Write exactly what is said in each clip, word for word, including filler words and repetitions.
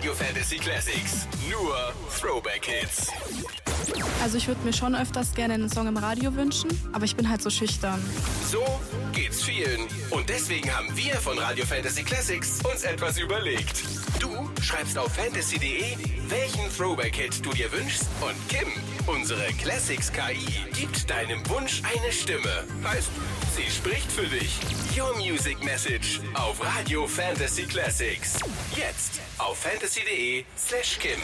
Radio Fantasy Classics. Nur Throwback-Hits. Also ich würde mir schon öfters gerne einen Song im Radio wünschen, aber ich bin halt so schüchtern. So geht's vielen. Und deswegen haben wir von Radio Fantasy Classics uns etwas überlegt. Du schreibst auf fantasy punkt de, welchen Throwback-Hit du dir wünschst, und Kim, unsere Classics-K I, gibt deinem Wunsch eine Stimme. Heißt, sie spricht für dich. Your Music Message auf Radio Fantasy Classics. Jetzt auf fantasy punkt de slash Kim.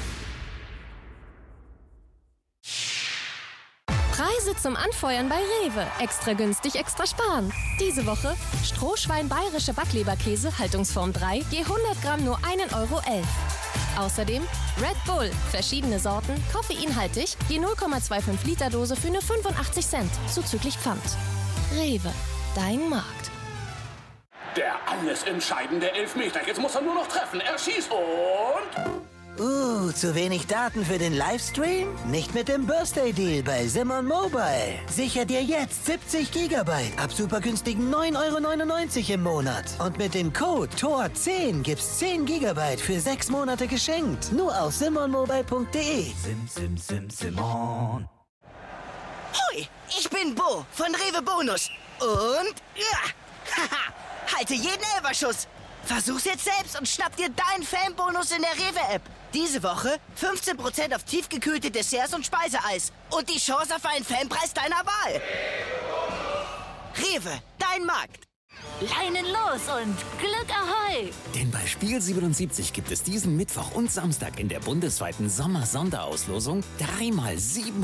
Preise zum Anfeuern bei Rewe. Extra günstig, extra sparen. Diese Woche Strohschwein bayerische Backleberkäse, Haltungsform drei, je hundert Gramm nur ein Euro elf. Außerdem Red Bull, verschiedene Sorten, koffeinhaltig, je null Komma fünfundzwanzig Liter Dose für nur fünfundachtzig Cent, zuzüglich Pfand. Rewe, dein Markt. Der alles entscheidende Elfmeter. Jetzt muss er nur noch treffen. Er schießt und... Uh, zu wenig Daten für den Livestream? Nicht mit dem Birthday-Deal bei Simon Mobile. Sicher dir jetzt siebzig Gigabyte ab super günstigen neun Euro neunundneunzig im Monat. Und mit dem Code T O R zehn gibt's zehn Gigabyte für sechs Monate geschenkt. Nur auf simon mobile punkt de. Sim, sim, sim, Simon. Hoi, ich bin Bo von Rewe Bonus. Und... ja, haha, halte jeden Elberschuss. Versuch's jetzt selbst und schnapp dir deinen Fanbonus in der Rewe-App. Diese Woche fünfzehn Prozent auf tiefgekühlte Desserts und Speiseeis. Und die Chance auf einen Fanpreis deiner Wahl. Rewe, dein Markt. Leinen los und Glück Ahoi! Denn bei Spiel siebenundsiebzig gibt es diesen Mittwoch und Samstag in der bundesweiten Sommer-Sonderauslosung dreimal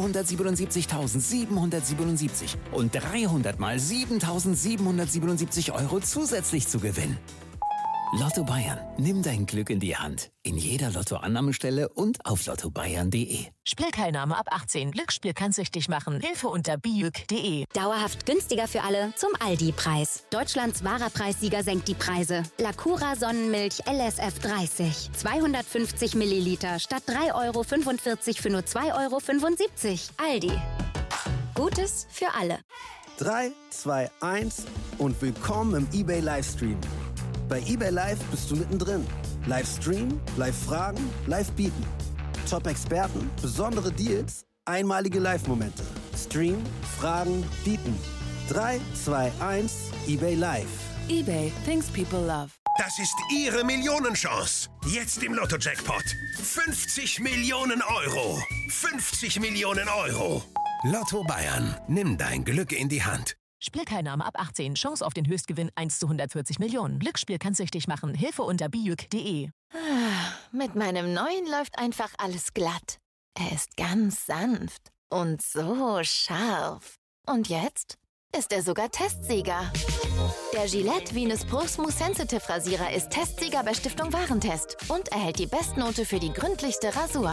siebenhundertsiebenundsiebzigtausendsiebenhundertsiebenundsiebzig und dreihundert mal siebentausendsiebenhundertsiebenundsiebzig Euro zusätzlich zu gewinnen. Lotto Bayern, nimm dein Glück in die Hand. In jeder Lottoannahmestelle und auf lotto bayern punkt de. Spielteilnahme ab achtzehn. Glücksspiel kann süchtig machen. Hilfe unter biüg punkt de. Dauerhaft günstiger für alle zum Aldi-Preis. Deutschlands wahrer Preissieger senkt die Preise. Lacura Sonnenmilch L S F dreißig. zweihundertfünfzig Milliliter statt drei Euro fünfundvierzig für nur zwei Euro fünfundsiebzig. Aldi. Gutes für alle. drei, zwei, eins und willkommen im eBay Livestream. Bei eBay Live bist du mittendrin. Livestream, Live-Fragen, Live-Bieten. Top-Experten, besondere Deals, einmalige Live-Momente. Stream, Fragen, Bieten. drei, zwei, eins, eBay Live. eBay, things people love. Das ist Ihre Millionenchance. Jetzt im Lotto-Jackpot. fünfzig Millionen Euro. fünfzig Millionen Euro. Lotto Bayern. Nimm dein Glück in die Hand. Spielteilnahme ab achtzehn. Chance auf den Höchstgewinn eins zu hundertvierzig Millionen. Glücksspiel kann süchtig machen. Hilfe unter biüg punkt de. Mit meinem neuen läuft einfach alles glatt. Er ist ganz sanft und so scharf. Und jetzt ist er sogar Testsieger. Der Gillette Venus Pro Smooth Sensitive Rasierer ist Testsieger bei Stiftung Warentest und erhält die Bestnote für die gründlichste Rasur.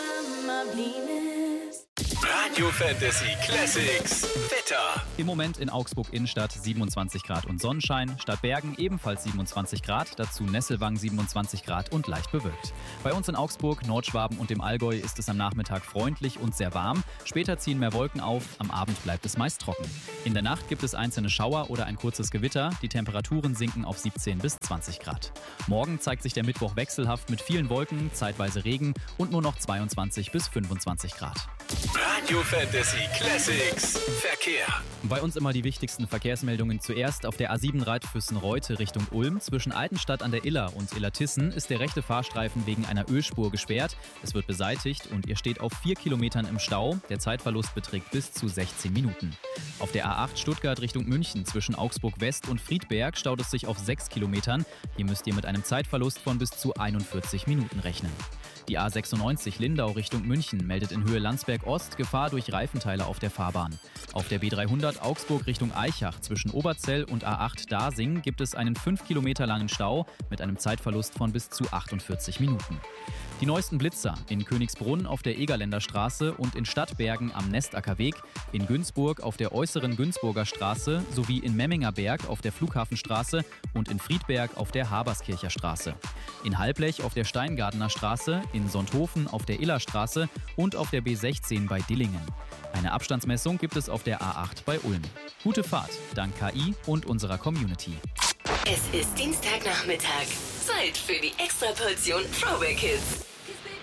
Radio Fantasy Classics Wetter. Im Moment in Augsburg Innenstadt siebenundzwanzig Grad und Sonnenschein, Stadtbergen ebenfalls siebenundzwanzig Grad, dazu Nesselwang siebenundzwanzig Grad und leicht bewölkt. Bei uns in Augsburg, Nordschwaben und dem Allgäu ist es am Nachmittag freundlich und sehr warm. Später ziehen mehr Wolken auf, am Abend bleibt es meist trocken. In der Nacht gibt es einzelne Schauer oder ein kurzes Gewitter. Die Temperaturen sinken auf siebzehn bis zwanzig Grad. Morgen zeigt sich der Mittwoch wechselhaft mit vielen Wolken, zeitweise Regen und nur noch zweiundzwanzig bis fünfundzwanzig Grad. Radio Fantasy Classics Verkehr. Bei uns immer die wichtigsten Verkehrsmeldungen zuerst. Auf der A sieben Reitfüssen-Reute Richtung Ulm zwischen Altenstadt an der Iller und Illertissen ist der rechte Fahrstreifen wegen einer Ölspur gesperrt. Es wird beseitigt und ihr steht auf vier Kilometern im Stau. Der Zeitverlust beträgt bis zu sechzehn Minuten. Auf der A acht Stuttgart Richtung München zwischen Augsburg West und Friedberg staut es sich auf sechs Kilometern. Hier müsst ihr mit einem Zeitverlust von bis zu einundvierzig Minuten rechnen. Die A sechsundneunzig Lindau Richtung München meldet in Höhe Landsberg Ost Gefahr durch Reifenteile auf der Fahrbahn. Auf der B dreihundert Augsburg Richtung Aichach zwischen Oberzell und A acht Dasing gibt es einen fünf Kilometer langen Stau mit einem Zeitverlust von bis zu achtundvierzig Minuten. Die neuesten Blitzer in Königsbrunn auf der Egerländer Straße und in Stadtbergen am Nestackerweg, in Günzburg auf der äußeren Günzburger Straße sowie in Memmingerberg auf der Flughafenstraße und in Friedberg auf der Haberskircher Straße. In Halblech auf der Steingardener Straße, in Sonthofen auf der Illerstraße und auf der B sechzehn bei Dillingen. Eine Abstandsmessung gibt es auf der A acht bei Ulm. Gute Fahrt, dank K I und unserer Community. Es ist Dienstagnachmittag. Zeit für die Extraportion Throwback Hits.